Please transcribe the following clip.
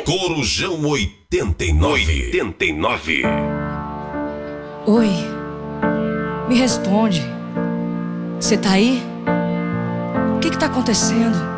Corujão 89. Oi, me responde. Você tá aí? O que tá acontecendo?